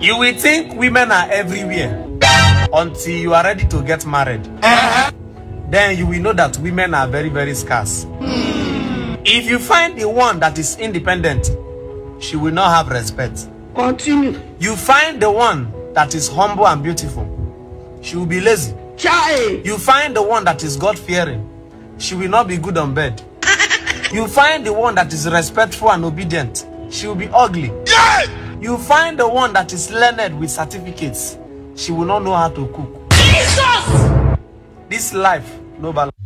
You will think women are everywhere until you are ready to get married. Then you will know that women are very, very scarce. If you find the one that is independent, she will not have respect. Continue. You find the one that is humble and beautiful, she will be lazy. Chai. You find the one that is God-fearing, she will not be good on bed. You find the one that is respectful and obedient, she will be ugly. You find the one that is learned with certificates, she will not know how to cook. Jesus! This life, no balance.